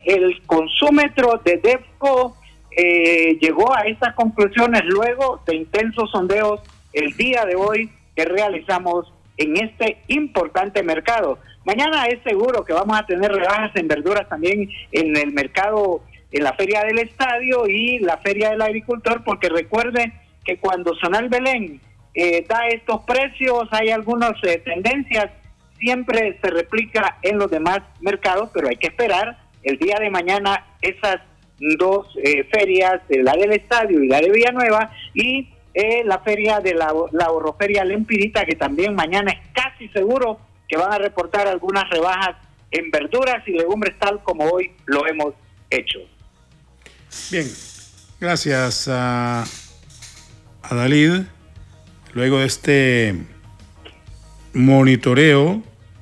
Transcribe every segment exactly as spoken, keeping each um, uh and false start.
el consúmetro de DEFCO eh, llegó a estas conclusiones luego de intensos sondeos el día de hoy que realizamos en este importante mercado. Mañana es seguro que vamos a tener rebajas en verduras también en el mercado, en la Feria del Estadio y la Feria del Agricultor, porque recuerden que cuando Zonal Belén eh, da estos precios, hay algunas eh, tendencias, siempre se replica en los demás mercados, pero hay que esperar el día de mañana esas dos eh, ferias, la del Estadio y la de Villanueva, y eh, la feria de la, la ahorroferia Lempirita, que también mañana es casi seguro que van a reportar algunas rebajas en verduras y legumbres, tal como hoy lo hemos hecho. Bien, gracias a, a Dalid. Luego de este monitoreo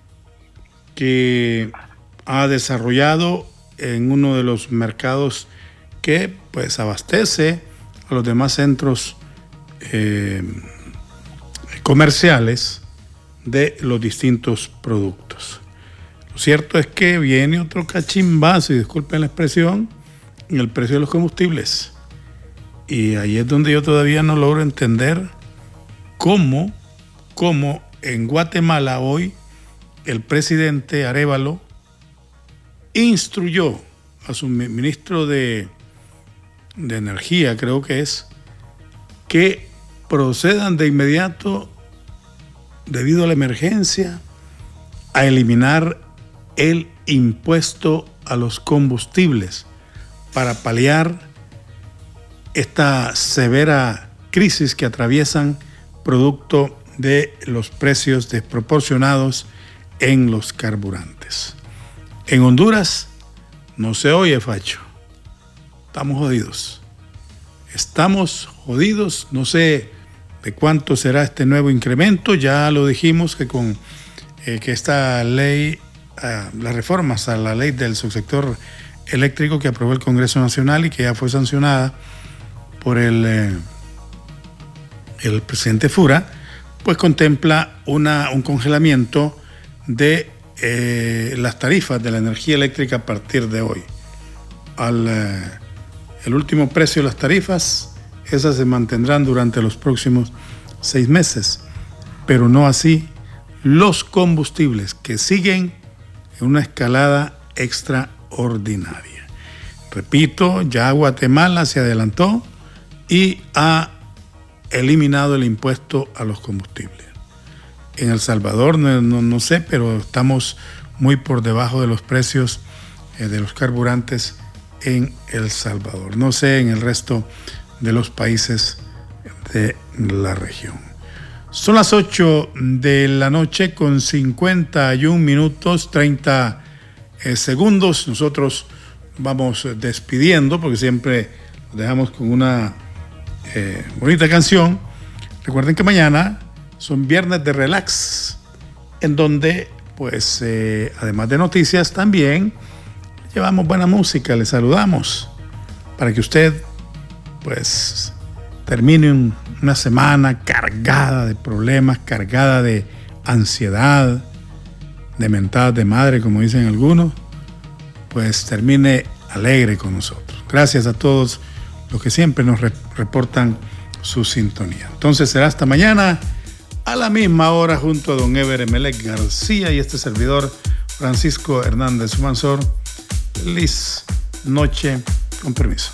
que ha desarrollado en uno de los mercados que pues abastece a los demás centros eh, comerciales de los distintos productos. Lo cierto es que viene otro cachimbazo, y disculpen la expresión, en el precio de los combustibles. Y ahí es donde yo todavía no logro entender cómo, cómo en Guatemala hoy el presidente Arévalo instruyó a su ministro de, de Energía, creo que es, que procedan de inmediato, debido a la emergencia, a eliminar el impuesto a los combustibles para paliar esta severa crisis que atraviesan producto de los precios desproporcionados en los carburantes. En Honduras no se oye, Facho. Estamos jodidos. Estamos jodidos. No sé de cuánto será este nuevo incremento. Ya lo dijimos que con eh, que esta ley, eh, las reformas a la ley del subsector eléctrico que aprobó el Congreso Nacional y que ya fue sancionada por el, eh, el presidente Fura, pues contempla una, un congelamiento de eh, las tarifas de la energía eléctrica a partir de hoy. Al, eh, el último precio de las tarifas, esas se mantendrán durante los próximos seis meses, pero no así los combustibles, que siguen en una escalada extraordinaria. Repito, ya Guatemala se adelantó y ha eliminado el impuesto a los combustibles. En El Salvador no, no, no sé, pero estamos muy por debajo de los precios eh, de los carburantes en El Salvador. No sé en el resto de los países de la región. Son las ocho de la noche con cincuenta y un minutos, treinta eh, segundos. Nosotros vamos despidiendo porque siempre nos dejamos con una eh, bonita canción. Recuerden que mañana son viernes de relax, en donde pues eh, además de noticias también llevamos buena música, les saludamos para que usted pues termine un, una semana cargada de problemas, cargada de ansiedad, de mentadas de madre, como dicen algunos, pues termine alegre con nosotros. Gracias a todos los que siempre nos re- reportan su sintonía. Entonces será hasta mañana a la misma hora junto a don Eber Emelec García y este servidor Francisco Hernández Humansor. Feliz noche, con permiso.